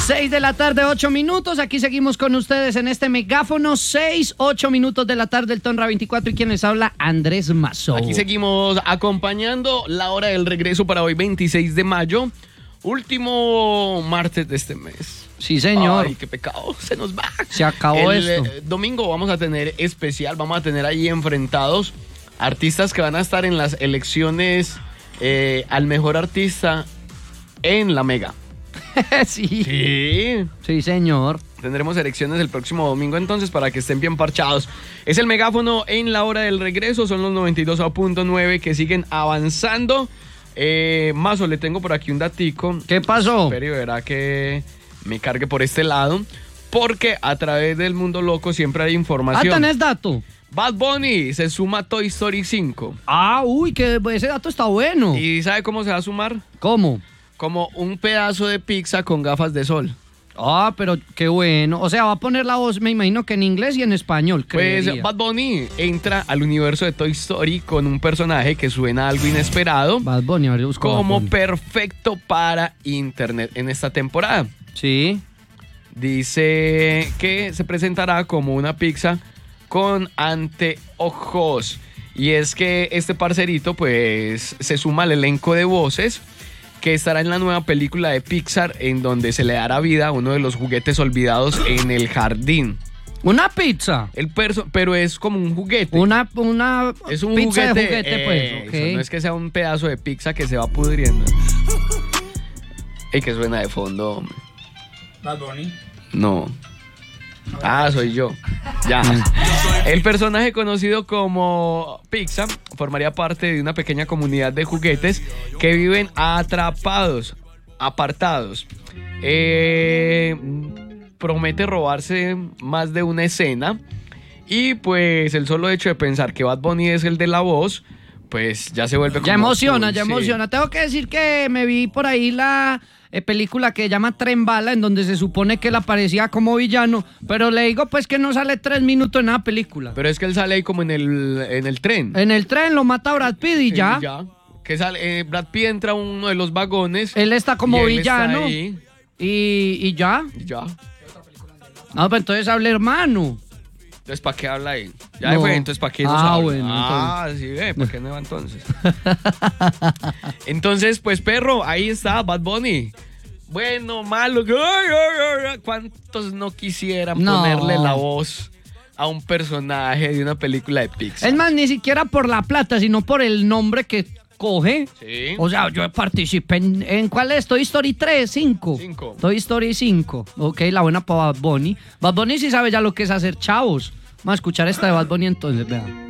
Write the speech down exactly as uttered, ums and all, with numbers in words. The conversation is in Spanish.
seis de la tarde, ocho minutos. Aquí seguimos con ustedes en este megáfono. seis, ocho minutos de la tarde, el Tonra veinticuatro. Y quien les habla, Andrés Mazo. Aquí seguimos acompañando la hora del regreso para hoy, veintiséis de mayo. Último martes de este mes. Sí, señor. Ay, qué pecado, se nos va. Se acabó el, esto. Eh, domingo vamos a tener especial, vamos a tener ahí enfrentados artistas que van a estar en las elecciones eh, al mejor artista en la Mega. sí. Sí. Sí, señor. Tendremos elecciones el próximo domingo entonces para que estén bien parchados. Es el megáfono en la hora del regreso, son los noventa y dos punto nueve que siguen avanzando. Eh, Mazo, le tengo por aquí un datico. ¿Qué pasó? Espero y verá que me cargue por este lado, porque a través del mundo loco siempre hay información. Ah, ¿tenés dato? Bad Bunny se suma a Toy Story cinco. Ah, uy, que ese dato está bueno. ¿Y sabe cómo se va a sumar? ¿Cómo? Como un pedazo de pizza con gafas de sol. Ah, pero qué bueno. O sea, va a poner la voz, me imagino que en inglés y en español. Pues creería. Bad Bunny entra al universo de Toy Story con un personaje que suena algo inesperado. Bad Bunny, a ver, busco como Bad Bunny. perfecto para internet en esta temporada. Sí. Dice que se presentará como una pizza con anteojos. Y es que este parcerito pues se suma al elenco de voces que estará en la nueva película de Pixar, en donde se le dará vida a uno de los juguetes olvidados en el jardín. ¿Una pizza? El perso pero es como un juguete. Una, una es un pizza juguete, de juguete, pues. eh, Okay. eso no es que sea un pedazo de pizza que se va pudriendo. ¿Y que suena de fondo, hombre? Bad Bunny. No. Ah, soy yo. Ya. El personaje conocido como Pizza formaría parte de una pequeña comunidad de juguetes que viven atrapados, apartados. Eh, promete robarse más de una escena. Y pues el solo hecho de pensar que Bad Bunny es el de la voz, pues ya se vuelve como... Ya emociona, ya sí. emociona. Tengo que decir que me vi por ahí la eh, película que se llama Tren Bala, en donde se supone que él aparecía como villano, pero le digo pues que no sale tres minutos en la película. Pero es que él sale ahí como en el, en el tren. En el tren lo mata Brad Pitt y Sí, ya. ya. Que sale, eh, Brad Pitt entra a uno de los vagones. Él está como y él villano. está ahí, Y, y ya. y ya. No, pues entonces habla hermano. Entonces, ¿para qué habla ahí? Ya No. fue, entonces, ¿para qué nos Ah, habla? bueno, Ah, sí, ve, ¿para qué no va entonces? Entonces, pues, perro, ahí está, Bad Bunny. Bueno, malo. ¿Cuántos no quisieran No. ponerle la voz a un personaje de una película de Pixar? Es más, ni siquiera por la plata, sino por el nombre que coge. Sí. O sea, yo participé en, en ¿cuál es? Toy Story tres, cinco. Cinco. Toy Story cinco. Ok, la buena para Bad Bunny. Bad Bunny sí sabe ya lo que es hacer chavos. Vamos a escuchar esta de Bad Bunny entonces, vean.